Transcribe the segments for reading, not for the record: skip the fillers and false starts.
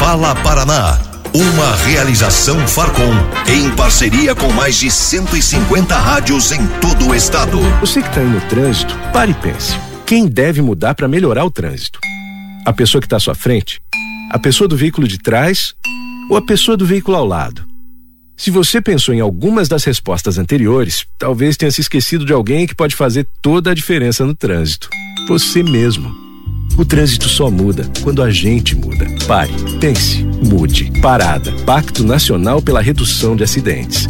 Fala Paraná, uma realização Farcom, em parceria com mais de 150 rádios em todo o estado. Você que está aí no trânsito, pare e pense. Quem deve mudar para melhorar o trânsito? A pessoa que está à sua frente? A pessoa do veículo de trás? Ou a pessoa do veículo ao lado? Se você pensou em algumas das respostas anteriores, talvez tenha se esquecido de alguém que pode fazer toda a diferença no trânsito. Você mesmo. O trânsito só muda quando a gente muda. Pare, pense, mude. Parada. Pacto Nacional pela Redução de Acidentes.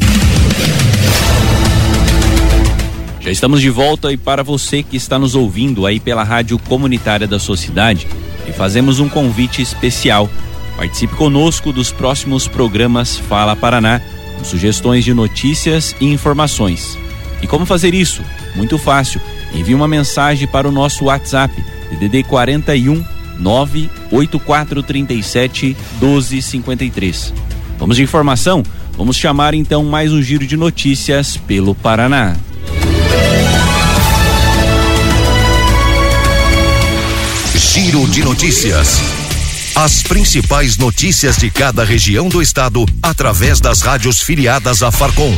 Já estamos de volta e para você que está nos ouvindo aí pela Rádio Comunitária da sua cidade, e fazemos um convite especial. Participe conosco dos próximos programas Fala Paraná, com sugestões de notícias e informações. E como fazer isso? Muito fácil. Envie uma mensagem para o nosso WhatsApp, DDD 41 98437 1253. Vamos de informação? Vamos chamar então mais um giro de notícias pelo Paraná. Giro de notícias. As principais notícias de cada região do estado através das rádios filiadas à Farcom.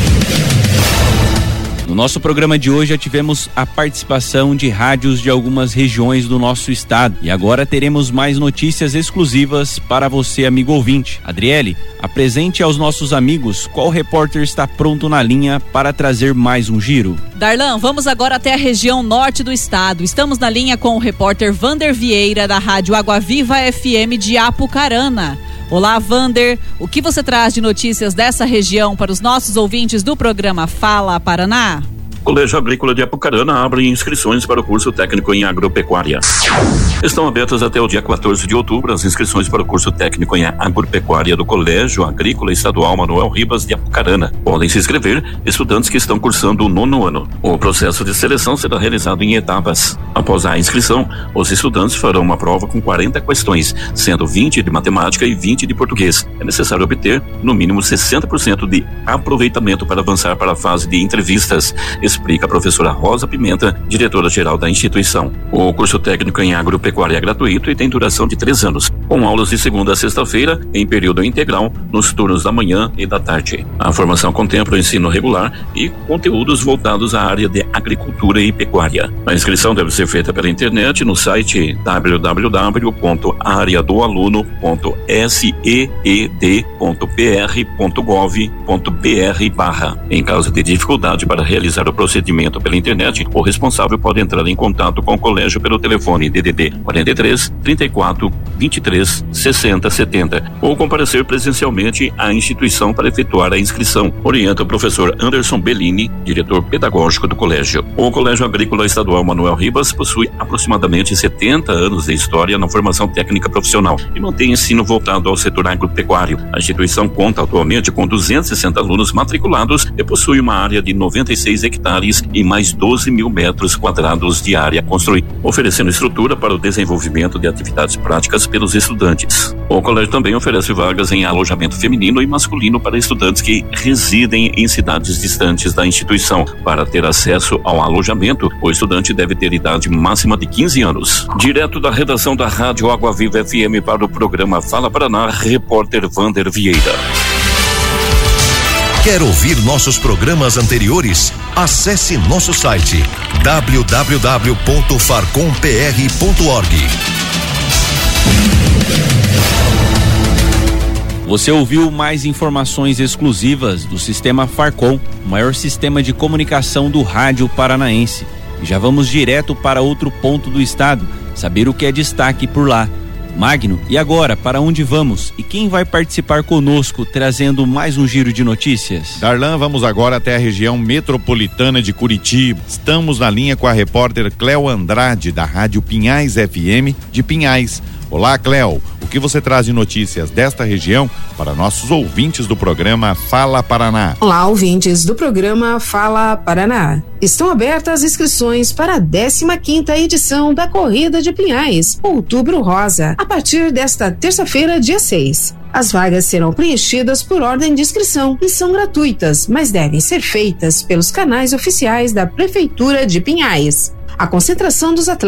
No nosso programa de hoje já tivemos a participação de rádios de algumas regiões do nosso estado. E agora teremos mais notícias exclusivas para você, amigo ouvinte. Adriele, apresente aos nossos amigos qual repórter está pronto na linha para trazer mais um giro. Darlan, vamos agora até a região norte do estado. Estamos na linha com o repórter Vander Vieira, da rádio Água Viva FM de Apucarana. Olá, Vander, o que você traz de notícias dessa região para os nossos ouvintes do programa Fala Paraná? O Colégio Agrícola de Apucarana abre inscrições para o curso técnico em agropecuária. Estão abertas até o dia 14 de outubro as inscrições para o curso técnico em agropecuária do Colégio Agrícola Estadual Manuel Ribas de Apucarana. Podem se inscrever estudantes que estão cursando o 9º ano. O processo de seleção será realizado em etapas. Após a inscrição, os estudantes farão uma prova com 40 questões, sendo 20 de matemática e 20 de português. É necessário obter, no mínimo, 60% de aproveitamento para avançar para a fase de entrevistas, explica a professora Rosa Pimenta, diretora-geral da instituição. O curso técnico em agropecuária é gratuito e tem duração de 3 anos, com aulas de segunda a sexta-feira, em período integral, nos turnos da manhã e da tarde. A formação contempla o ensino regular e conteúdos voltados à área de agricultura e pecuária. A inscrição deve ser feita pela internet no site www.areadoaluno.seed.pr.gov.br/. Em caso de dificuldade para realizar o procedimento pela internet, o responsável pode entrar em contato com o colégio pelo telefone DDD 43 34 23 60 70 ou comparecer presencialmente à instituição para efetuar a inscrição, orienta o professor Anderson Bellini, diretor pedagógico do colégio. O Colégio Agrícola Estadual Manuel Ribas possui aproximadamente 70 anos de história na formação técnica profissional e mantém ensino voltado ao setor agropecuário. A instituição conta atualmente com 260 alunos matriculados e possui uma área de 96 hectares e mais 12 mil metros quadrados de área construída, oferecendo estrutura para o desenvolvimento de atividades práticas pelos estudantes. O colégio também oferece vagas em alojamento feminino e masculino para estudantes que residem em cidades distantes da instituição. Para ter acesso ao alojamento, o estudante deve ter idade máxima de 15 anos. Direto da redação da Rádio Água Viva FM para o programa Fala Paraná, repórter Vander Vieira. Quer ouvir nossos programas anteriores? Acesse nosso site www.farcompr.org. Você ouviu mais informações exclusivas do Sistema Farcom, o maior sistema de comunicação do rádio paranaense. E já vamos direto para outro ponto do estado, saber o que é destaque por lá. Magno, e agora, para onde vamos? E quem vai participar conosco, trazendo mais um giro de notícias? Darlan, vamos agora até a região metropolitana de Curitiba. Estamos na linha com a repórter Cléo Andrade, da Rádio Pinhais FM de Pinhais. Olá, Cléo, o que você traz de notícias desta região para nossos ouvintes do programa Fala Paraná? Olá, ouvintes do programa Fala Paraná. Estão abertas as inscrições para a 15ª edição da Corrida de Pinhais, Outubro Rosa, a partir desta terça-feira, dia 6. As vagas serão preenchidas por ordem de inscrição e são gratuitas, mas devem ser feitas pelos canais oficiais da Prefeitura de Pinhais. A concentração dos atletas